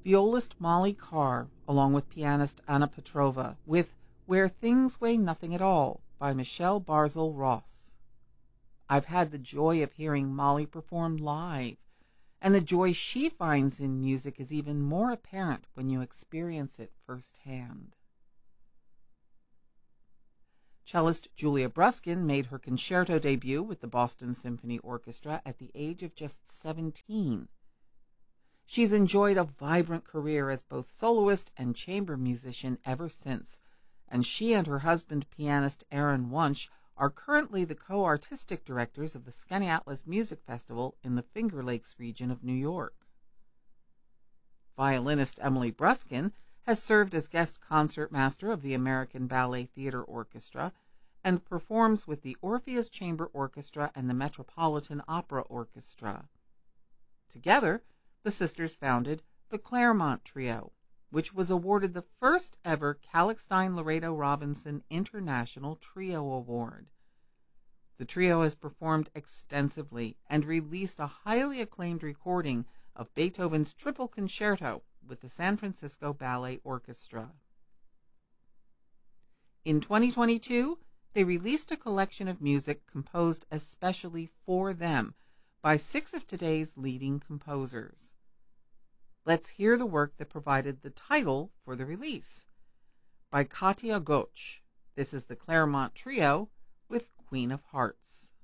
violist Molly Carr, along with pianist Anna Petrova, with Where Things Weigh Nothing at All by Michelle Barzil-Ross. I've had the joy of hearing Molly perform live, and the joy she finds in music is even more apparent when you experience it firsthand. Cellist Julia Bruskin made her concerto debut with the Boston Symphony Orchestra at the age of just 17. She's enjoyed a vibrant career as both soloist and chamber musician ever since, and she and her husband, pianist Aaron Wunsch, are currently the co-artistic directors of the Skaneateles Music Festival in the Finger Lakes region of New York. Violinist Emily Bruskin has served as guest concertmaster of the American Ballet Theatre Orchestra and performs with the Orpheus Chamber Orchestra and the Metropolitan Opera Orchestra. Together, the sisters founded the Claremont Trio, which was awarded the first ever Kalkstein-Laredo Robinson International Trio Award. The trio has performed extensively and released a highly acclaimed recording of Beethoven's Triple Concerto with the San Francisco Ballet Orchestra. In 2022, they released a collection of music composed especially for them by 6 of today's leading composers. Let's hear the work that provided the title for the release. By Katja Goetsch, this is the Claremont Trio with Queen of Hearts.